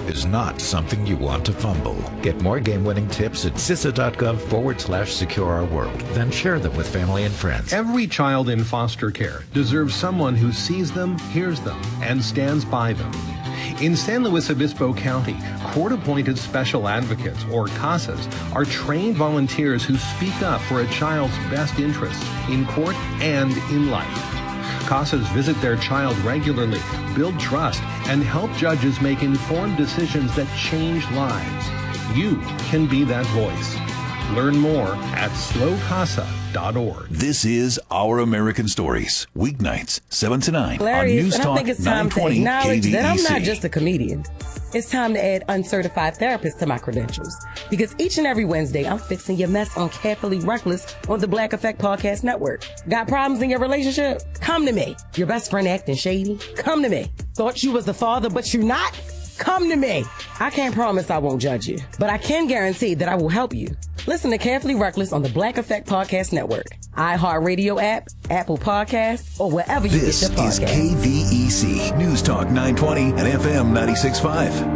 is not something you want to fumble. Get more game-winning tips at CISA.gov/secure our world. Then share them with family and friends. Every child in foster care deserves someone who sees them, hears them, and stands by them. In San Luis Obispo County, court-appointed special advocates, or CASAs, are trained volunteers who speak up for a child's best interests in court and in life. CASAs visit their child regularly, build trust, and help judges make informed decisions that change lives. You can be that voice. Learn more at slowcasa.org. This is Our American Stories, weeknights, 7 to 9 Hilarious. on News and Talk I think it's time to 920 acknowledge KVEC. that I'm not just a comedian. It's time to add uncertified therapist to my credentials. Because each and every Wednesday, I'm fixing your mess on Carefully Reckless on the Black Effect Podcast Network. Got problems in your relationship? Come to me. Your best friend acting shady? Come to me. Thought you was the father, but you're not? Come to me. I can't promise I won't judge you, but I can guarantee that I will help you. Listen to Carefully Reckless on the Black Effect Podcast Network, iHeartRadio app, Apple Podcasts, or wherever you get your podcasts. This is KVEC, News Talk 920 and FM 96.5.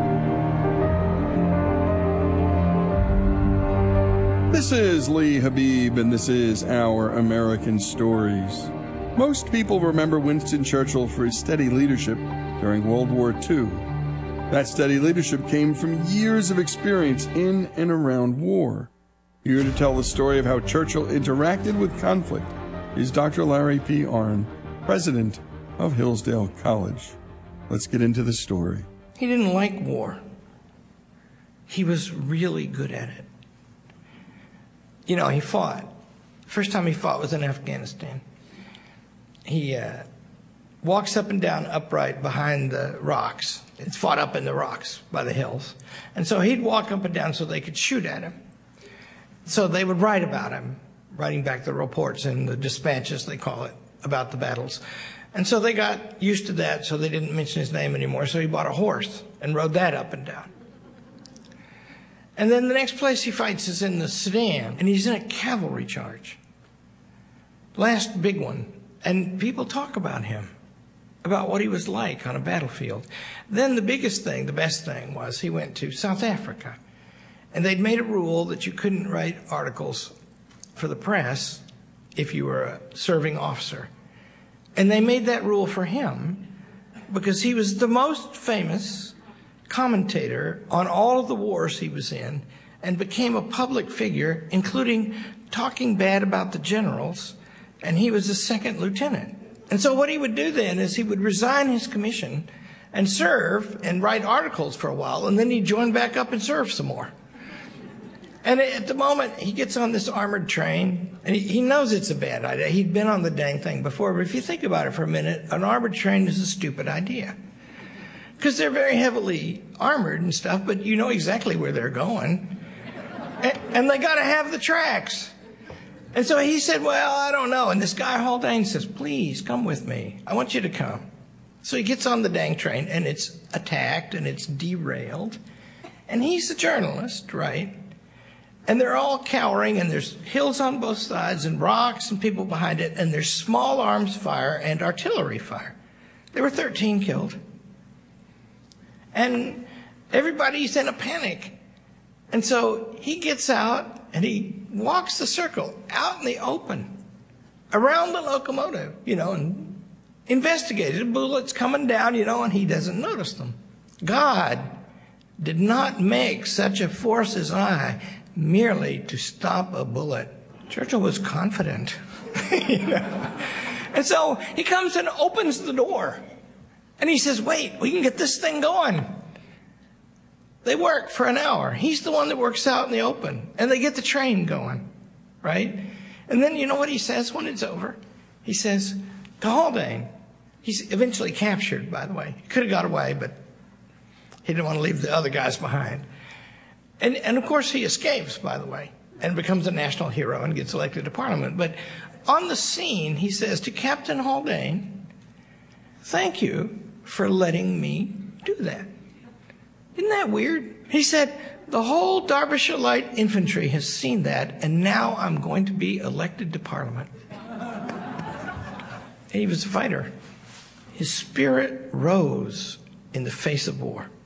This is Lee Habib, and this is Our American Stories. Most people remember Winston Churchill for his steady leadership during World War II. That steady leadership came from years of experience in and around war. Here to tell the story of how Churchill interacted with conflict is Dr. Larry P. Arnn, president of Hillsdale College. Let's get into the story. He didn't like war. He was really good at it. You know, he fought. First time he fought was in Afghanistan. He walks up and down upright behind the rocks. It's fought up in the rocks by the hills. And so he'd walk up and down so they could shoot at him. So they would write about him, writing back the reports and the dispatches, they call it, about the battles. And so they got used to that, so they didn't mention his name anymore. So he bought a horse and rode that up and down. And then the next place he fights is in the Sudan, and he's in a cavalry charge. Last big one. And people talk about him, about what he was like on a battlefield. Then the biggest thing, the best thing, was he went to South Africa. And they'd made a rule that you couldn't write articles for the press if you were a serving officer. And they made that rule for him because he was the most famous commentator on all of the wars he was in and became a public figure, including talking bad about the generals, and he was a second lieutenant. And so what he would do then is he would resign his commission and serve and write articles for a while, and then he'd join back up and serve some more. And at the moment, he gets on this armored train, and he knows it's a bad idea. He'd been on the dang thing before, but if you think about it for a minute, an armored train is a stupid idea. Because they're very heavily armored and stuff, but you know exactly where they're going. And they got to have the tracks. And so he said, well, I don't know. And this guy, Haldane, says, please, come with me. I want you to come. So he gets on the dang train, and it's attacked, and it's derailed. And he's a journalist, right? And they're all cowering, and there's hills on both sides, and rocks, and people behind it, and there's small arms fire and artillery fire. There were 13 killed. And everybody's in a panic. And so he gets out, and he walks the circle out in the open, around the locomotive, you know, and investigated. Bullets coming down, you know, and he doesn't notice them. God did not make such a force as I merely to stop a bullet. Churchill was confident. You know? And so he comes and opens the door. And he says, wait, we can get this thing going. They work for an hour. He's the one that works out in the open. And they get the train going, right? And then you know what he says when it's over? He says, to Haldane. He's eventually captured, by the way. He could have got away, but he didn't want to leave the other guys behind. And of course he escapes, by the way, and becomes a national hero and gets elected to Parliament. But on the scene, he says to Captain Haldane, thank you for letting me do that. Isn't that weird? He said, the whole Derbyshire Light Infantry has seen that, and now I'm going to be elected to Parliament. He was a fighter. His spirit rose in the face of war.